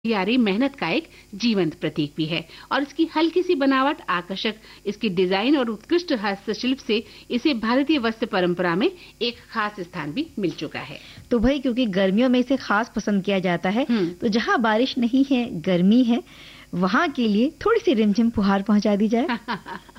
यारी मेहनत का एक जीवंत प्रतीक भी है और इसकी हल्की सी बनावट, आकर्षक इसकी डिजाइन और उत्कृष्ट हस्तशिल्प से इसे भारतीय वस्त्र परंपरा में एक खास स्थान भी मिल चुका है। तो भाई क्योंकि गर्मियों में इसे खास पसंद किया जाता है, तो जहाँ बारिश नहीं है, गर्मी है, वहाँ के लिए थोड़ी सी रिमझिम फुहार पहुंचा दी जाए।